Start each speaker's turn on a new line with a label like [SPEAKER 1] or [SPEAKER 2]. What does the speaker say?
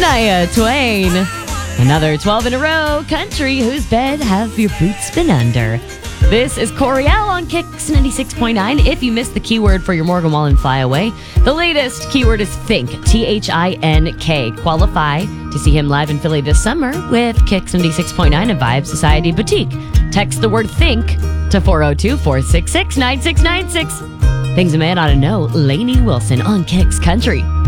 [SPEAKER 1] Shania Twain. Another 12 in a row. Country, whose bed have your boots been under? This is Coriel on Kicks 96.9. If you missed the keyword for your Morgan Wallen flyaway, the latest keyword is think. THINK. Qualify to see him live in Philly this summer with Kicks 96.9 and Vibe Society Boutique. Text the word think to 402-466-9696. Things a man ought to know. Lainey Wilson on Kicks Country.